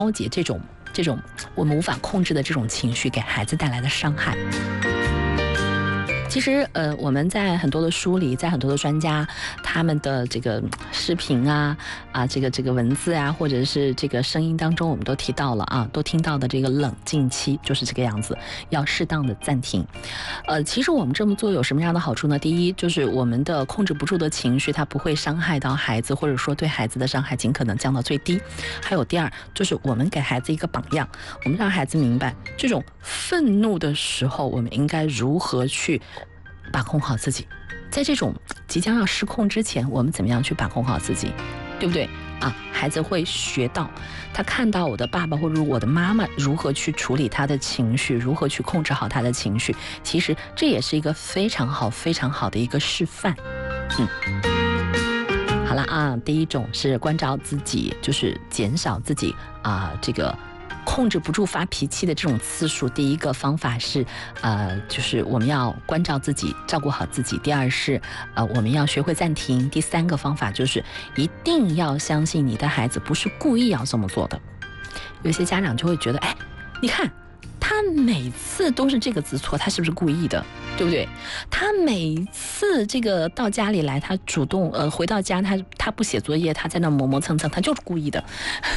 解这种我们无法控制的这种情绪给孩子带来的伤害。其实我们在很多的书里，在很多的专家他们的这个视频这个文字或者是这个声音当中，我们都提到了都听到的这个冷静期就是这个样子，要适当的暂停。其实我们这么做有什么样的好处呢？第一，就是我们的控制不住的情绪它不会伤害到孩子，或者说对孩子的伤害尽可能降到最低。还有第二，就是我们给孩子一个榜样，我们让孩子明白这种愤怒的时候我们应该如何去把控好自己，在这种即将要失控之前，我们怎么样去把控好自己，对不对孩子会学到，他看到我的爸爸或者我的妈妈如何去处理他的情绪，如何去控制好他的情绪，其实这也是一个非常好的一个示范。好了第一种是关照自己，就是减少自己这个控制不住发脾气的这种次数。第一个方法是就是我们要关照自己，照顾好自己。第二是我们要学会暂停。第三个方法就是一定要相信你的孩子不是故意要这么做的。有些家长就会觉得你看他每次都是这个字错，他是不是故意的，对不对？他每次这个到家里来，他主动回到家他不写作业，他在那磨磨蹭蹭，他就是故意的。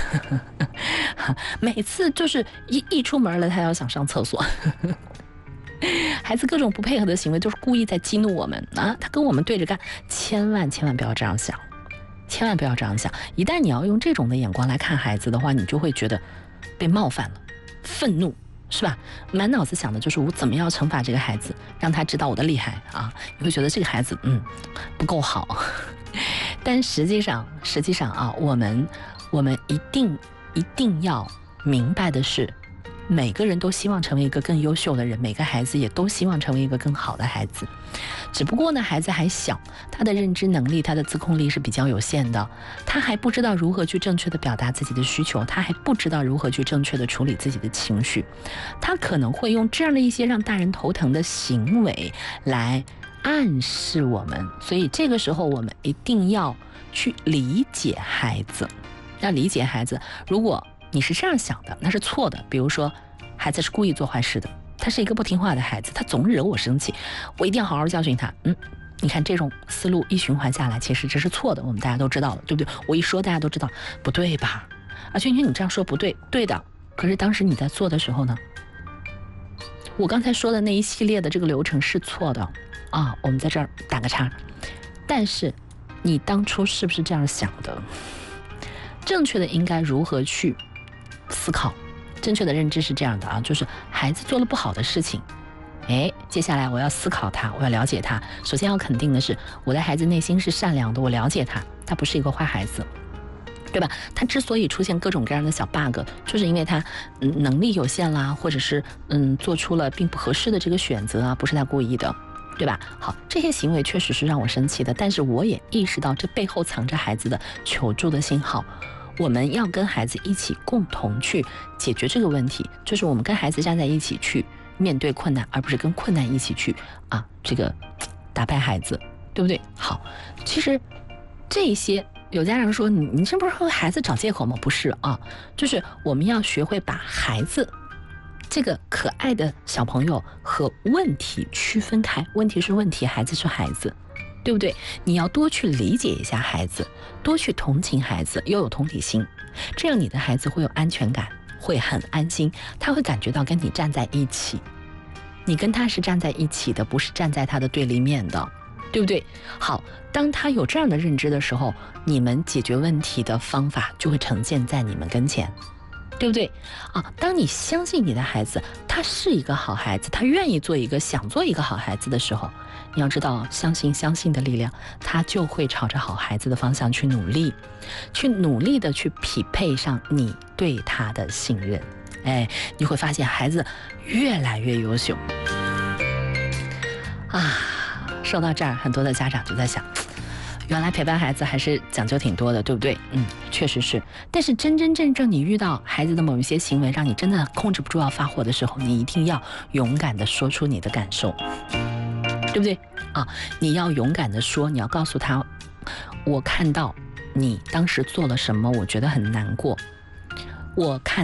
每次就是一出门了，他要想上厕所。孩子各种不配合的行为都是故意在激怒我们他跟我们对着干，千万不要这样想，千万不要这样想。一旦你要用这种的眼光来看孩子的话，你就会觉得被冒犯了，愤怒，是吧？满脑子想的就是我怎么样惩罚这个孩子，让他知道我的厉害你会觉得这个孩子不够好。但实际上我们一定要明白的是，每个人都希望成为一个更优秀的人，每个孩子也都希望成为一个更好的孩子。只不过呢，孩子还小，他的认知能力，他的自控力是比较有限的，他还不知道如何去正确的表达自己的需求，他还不知道如何去正确的处理自己的情绪，他可能会用这样的一些让大人头疼的行为来暗示我们。所以这个时候我们一定要去理解孩子，要理解孩子。如果你是这样想的，那是错的。比如说孩子是故意做坏事的，他是一个不听话的孩子，他总惹我生气，我一定要好好教训他。你看这种思路一循环下来，其实这是错的，我们大家都知道了，对不对？我一说大家都知道不对吧？圈圈你这样说不对，对的。可是当时你在做的时候呢，我刚才说的那一系列的这个流程是错的我们在这儿打个叉。但是你当初是不是这样想的？正确的应该如何去思考？正确的认知是这样的就是孩子做了不好的事情，接下来我要思考他，我要了解他。首先要肯定的是，我的孩子内心是善良的，我了解他，他不是一个坏孩子，对吧？他之所以出现各种各样的小 bug， 就是因为他能力有限啦，或者是做出了并不合适的这个选择不是他故意的，对吧？好，这些行为确实是让我生气的，但是我也意识到这背后藏着孩子的求助的信号。我们要跟孩子一起共同去解决这个问题，就是我们跟孩子站在一起去面对困难，而不是跟困难一起去这个打败孩子，对不对？好，其实这些有家长说你这不是和孩子找借口吗？不是就是我们要学会把孩子这个可爱的小朋友和问题区分开，问题是问题，孩子是孩子，对不对？你要多去理解一下孩子，多去同情孩子，又有同理心，这样你的孩子会有安全感，会很安心，他会感觉到跟你站在一起，你跟他是站在一起的，不是站在他的对立面的，对不对？好，当他有这样的认知的时候，你们解决问题的方法就会呈现在你们跟前，对不对当你相信你的孩子他是一个好孩子，他愿意想做一个好孩子的时候，你要知道相信的力量，他就会朝着好孩子的方向去努力的去匹配上你对他的信任。你会发现孩子越来越优秀说到这儿，很多的家长就在想，原来陪伴孩子还是讲究挺多的，对不对？确实是。但是真正你遇到孩子的某一些行为让你真的控制不住要发火的时候，你一定要勇敢的说出你的感受，对不对你要勇敢的说，你要告诉他，我看到你当时做了什么，我觉得很难过， 我看